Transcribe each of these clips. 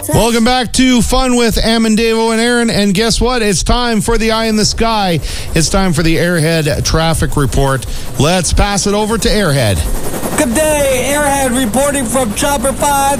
Welcome back to Fun with Amandavo and Aaron. And guess what? It's time for the Eye in the Sky. It's time for the Airhead Traffic Report. Let's pass it over to Airhead. Good day, Airhead reporting from Chopper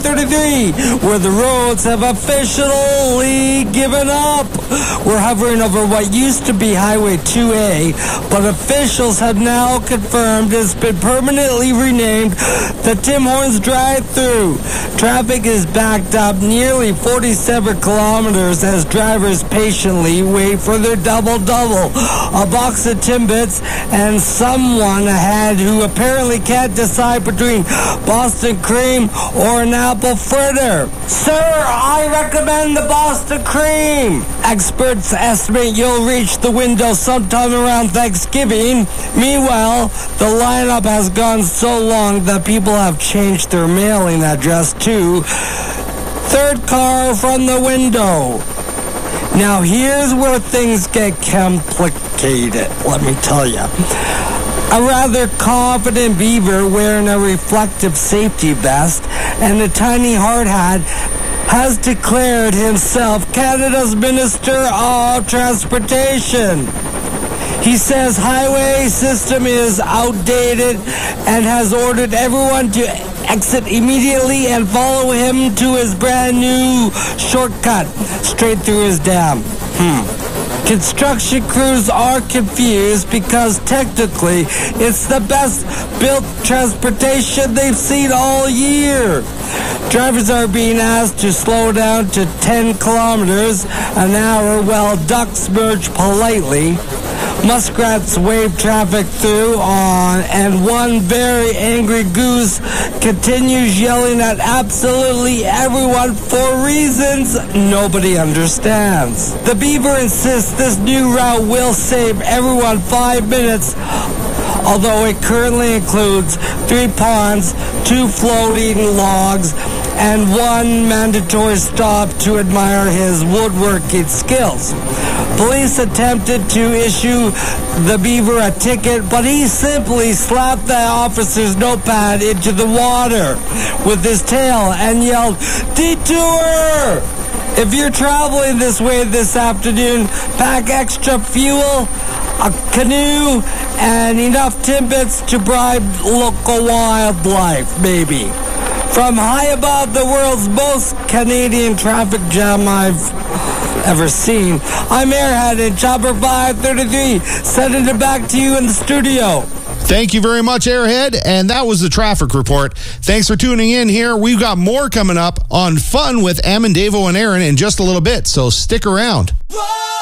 533, where the roads have officially given up. We're hovering over what used to be Highway 2A, but officials have now confirmed it's been permanently renamed the Tim Hortons drive-thru. Traffic is backed up nearly 47 kilometers as drivers patiently wait for their double-double, a box of Timbits, and someone ahead who apparently can't decide between Boston cream or an apple fritter. Sir, I recommend the Boston cream. Experts estimate you'll reach the window sometime around Thanksgiving. Meanwhile, the lineup has gone so long that people have changed their mailing address to third car from the window. Now here's where things get complicated, let me tell you. A rather confident beaver wearing a reflective safety vest and a tiny hard hat has declared himself Canada's Minister of Transportation. He says highway system is outdated and has ordered everyone to exit immediately and follow him to his brand new shortcut straight through his dam. Construction crews are confused because technically it's the best built transportation they've seen all year. Drivers are being asked to slow down to 10 kilometers an hour while ducks merge politely. Muskrats wave traffic through on, and one very angry goose continues yelling at absolutely everyone for reasons nobody understands. The beaver insists this new route will save everyone 5 minutes, although it currently includes 3 ponds, 2 floating logs, and 1 mandatory stop to admire his woodworking skills. Police attempted to issue the beaver a ticket, but he simply slapped the officer's notepad into the water with his tail and yelled, "Detour!" If you're traveling this way this afternoon, pack extra fuel, a canoe, and enough Timbits to bribe local wildlife, maybe. From high above the world's most Canadian traffic jam I've ever seen, I'm Airhead in Chopper 533, sending it back to you in the studio. Thank you very much, Airhead. And that was the traffic report. Thanks for tuning in here. We've got more coming up on Fun with Amandavo and Aaron in just a little bit, so stick around.